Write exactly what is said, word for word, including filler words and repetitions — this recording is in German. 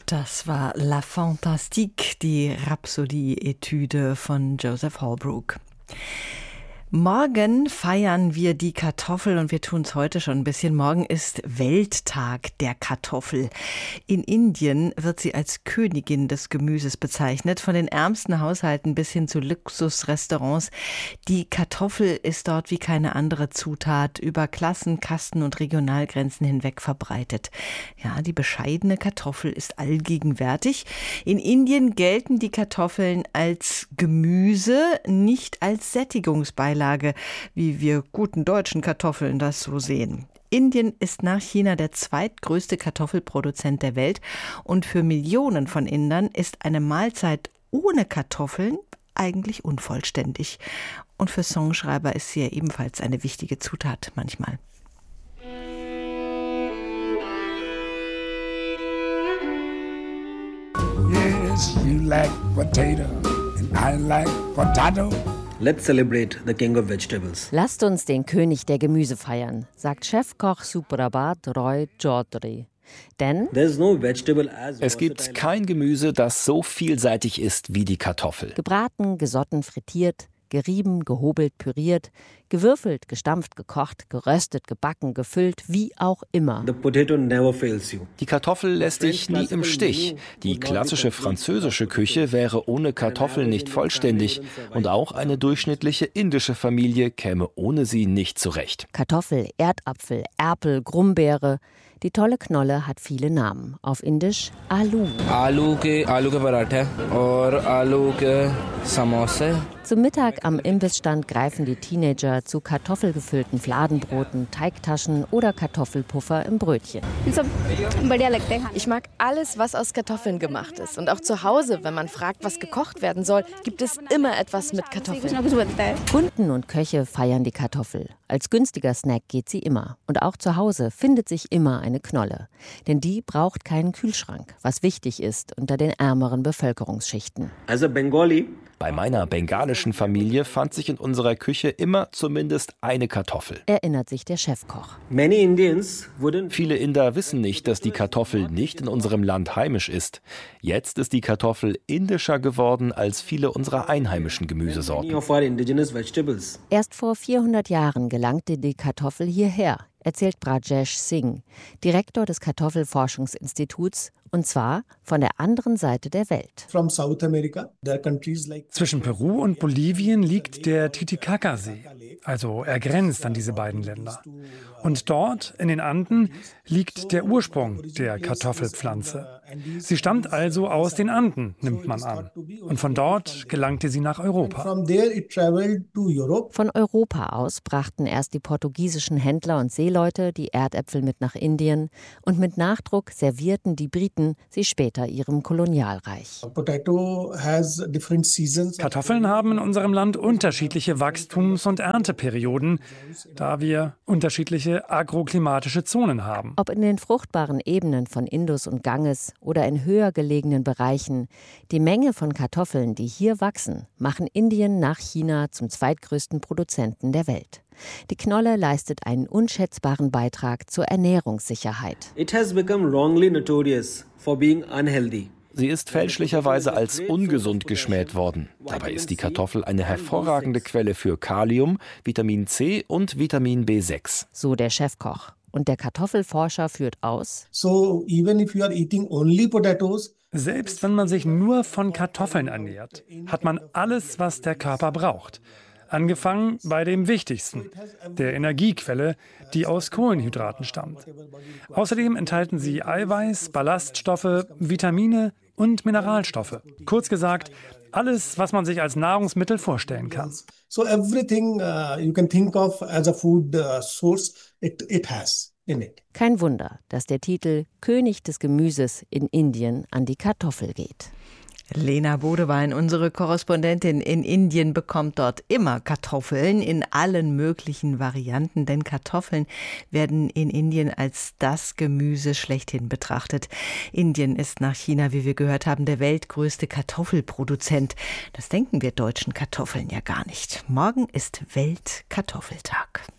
Das war La Fantastique, die Rhapsodie-Etüde von Joseph Holbrook. Morgen feiern wir die Kartoffel und wir tun es heute schon ein bisschen. Morgen ist Welttag der Kartoffel. In Indien wird sie als Königin des Gemüses bezeichnet, von den ärmsten Haushalten bis hin zu Luxusrestaurants. Die Kartoffel ist dort wie keine andere Zutat über Klassen, Kasten und Regionalgrenzen hinweg verbreitet. Ja, die bescheidene Kartoffel ist allgegenwärtig. In Indien gelten die Kartoffeln als Gemüse, nicht als Sättigungsbeilage, wie wir guten deutschen Kartoffeln das so sehen. Indien ist nach China der zweitgrößte Kartoffelproduzent der Welt und für Millionen von Indern ist eine Mahlzeit ohne Kartoffeln eigentlich unvollständig. Und für Songschreiber ist sie ja ebenfalls eine wichtige Zutat manchmal. Yes, you like potato and I like potato. Let's celebrate the king of vegetables. Lasst uns den König der Gemüse feiern, sagt Chefkoch Suprabhat Roy Chaudhary. Denn no vegetable as es gibt kein Gemüse, das so vielseitig ist wie die Kartoffel. Gebraten, gesotten, frittiert, gerieben, gehobelt, püriert, gewürfelt, gestampft, gekocht, geröstet, gebacken, gefüllt, wie auch immer. The potato never fails you. Die Kartoffel lässt dich nie im Stich. Die klassische französische Küche wäre ohne Kartoffeln nicht vollständig und auch eine durchschnittliche indische Familie käme ohne sie nicht zurecht. Kartoffel, Erdapfel, Erpel, Grumbeere. Die tolle Knolle hat viele Namen. Auf Indisch Aloo. Aloo ke Aloo ke Parathe और Aloo ke Samosa. Zum Mittag am Imbissstand greifen die Teenager zu kartoffelgefüllten Fladenbroten, Teigtaschen oder Kartoffelpuffer im Brötchen. Ich mag alles, was aus Kartoffeln gemacht ist. Und auch zu Hause, wenn man fragt, was gekocht werden soll, gibt es immer etwas mit Kartoffeln. Kunden und Köche feiern die Kartoffel. Als günstiger Snack geht sie immer. Und auch zu Hause findet sich immer eine Knolle. Denn die braucht keinen Kühlschrank, was wichtig ist unter den ärmeren Bevölkerungsschichten. As a Bengali, Bei meiner bengalischen Familie fand sich in unserer Küche immer zumindest eine Kartoffel. Erinnert sich der Chefkoch. many Indians wouldn't Viele Inder wissen nicht, dass die Kartoffel nicht in unserem Land heimisch ist. Jetzt ist die Kartoffel indischer geworden als viele unserer einheimischen many Gemüsesorten. of our indigenous vegetables. Erst vor vierhundert Jahren gelangte die Kartoffel hierher, erzählt Brajesh Singh, Direktor des Kartoffelforschungsinstituts, und zwar von der anderen Seite der Welt. From South America, there are countries like Zwischen Peru und Bolivien liegt der Titicacasee, also er grenzt an diese beiden Länder. Und dort, in den Anden, liegt der Ursprung der Kartoffelpflanze. Sie stammt also aus den Anden, nimmt man an. Und von dort gelangte sie nach Europa. from there it traveled to Europe. Von Europa aus brachten erst die portugiesischen Händler und Seeleute die Erdäpfel mit nach Indien und mit Nachdruck servierten die Briten sie später ihrem Kolonialreich. Potato has different seasons. Kartoffeln haben in unserem Land unterschiedliche Wachstums- und Ernteperioden, da wir unterschiedliche agroklimatische Zonen haben. Ob in den fruchtbaren Ebenen von Indus und Ganges oder in höher gelegenen Bereichen, die Menge von Kartoffeln, die hier wachsen, machen Indien nach China zum zweitgrößten Produzenten der Welt. Die Knolle leistet einen unschätzbaren Beitrag zur Ernährungssicherheit. It has become wrongly notorious for being unhealthy. Sie ist fälschlicherweise als ungesund geschmäht worden. Dabei ist die Kartoffel eine hervorragende Quelle für Kalium, Vitamin C und Vitamin B sechs. So der Chefkoch. Und der Kartoffelforscher führt aus: So even if you are eating only potatoes, Selbst wenn man sich nur von Kartoffeln ernährt, hat man alles, was der Körper braucht. Angefangen bei dem Wichtigsten, der Energiequelle, die aus Kohlenhydraten stammt. Außerdem enthalten sie Eiweiß, Ballaststoffe, Vitamine und Mineralstoffe. Kurz gesagt, alles, was man sich als Nahrungsmittel vorstellen kann. so everything uh, you can think of as a food uh, source, it, it has in it. Kein Wunder, dass der Titel König des Gemüses in Indien an die Kartoffel geht. Lena Bodewein, unsere Korrespondentin in Indien, bekommt dort immer Kartoffeln in allen möglichen Varianten, denn Kartoffeln werden in Indien als das Gemüse schlechthin betrachtet. Indien ist nach China, wie wir gehört haben, der weltgrößte Kartoffelproduzent. Das denken wir deutschen Kartoffeln ja gar nicht. Morgen ist Weltkartoffeltag.